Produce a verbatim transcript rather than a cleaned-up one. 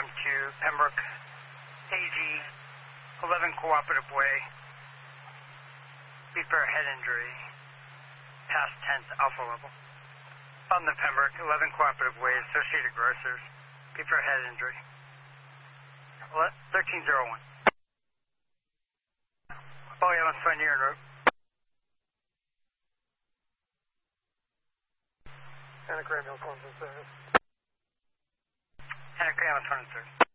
time to Pembroke, A G, eleven Cooperative Way, beeper head injury, past tenth alpha level. On the Pembroke, eleven Cooperative Way, Associated Grocers, beeper head injury, thirteen oh one. Oh yeah, let's find your route. Anagram Hill, Clemson service. Anagram, twenty-third.